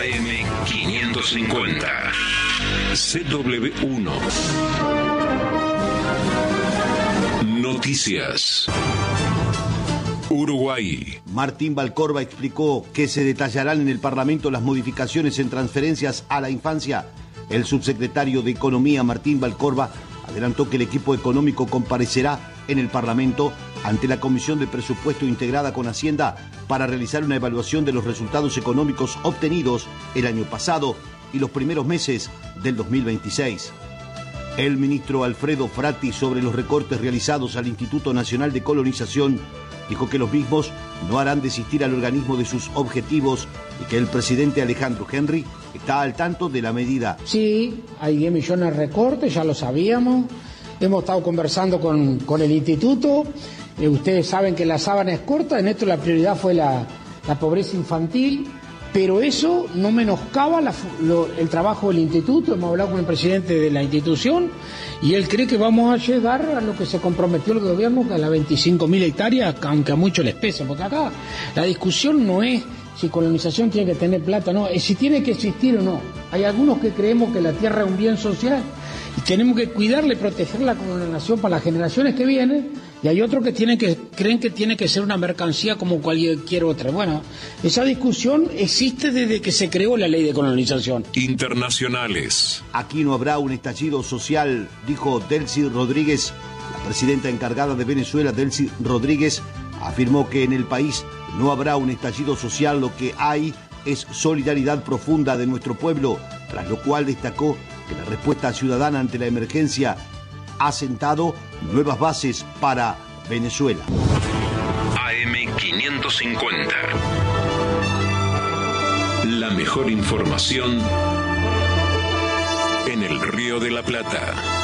AM550. CW1. Noticias. Uruguay. Martín Valcorba explicó que se detallarán en el Parlamento las modificaciones en transferencias a la infancia. El subsecretario de Economía, Martín Valcorba, adelantó que el equipo económico comparecerá en el Parlamento ante la Comisión de Presupuesto integrada con Hacienda para realizar una evaluación de los resultados económicos obtenidos el año pasado y los primeros meses del 2026. El ministro Alfredo Frati, sobre los recortes realizados al Instituto Nacional de Colonización, dijo que los mismos no harán desistir al organismo de sus objetivos y que el presidente Alejandro Henry está al tanto de la medida. Sí, hay 10 millones de recortes, ya lo sabíamos. Hemos estado conversando con el instituto. Ustedes saben que la sábana es corta, en esto la prioridad fue la pobreza infantil, pero eso no menoscaba el trabajo del instituto. Hemos hablado con el presidente de la institución y él cree que vamos a llegar a lo que se comprometió el gobierno, que a las 25.000 hectáreas, aunque a muchos les pese, porque acá la discusión no es si colonización tiene que tener plata, no, es si tiene que existir o no. Hay algunos que creemos que la tierra es un bien social y tenemos que cuidarla y protegerla como una nación para las generaciones que vienen, y hay otros que creen que tiene que ser una mercancía como cualquier otra. Bueno, esa discusión existe desde que se creó la ley de colonización. Internacionales. Aquí no habrá un estallido social, dijo Delcy Rodríguez. La presidenta encargada de Venezuela, Delcy Rodríguez, afirmó que en el país no habrá un estallido social, lo que hay es solidaridad profunda de nuestro pueblo, tras lo cual destacó que la respuesta ciudadana ante la emergencia ha sentado nuevas bases para Venezuela. AM550. La mejor información en el Río de la Plata.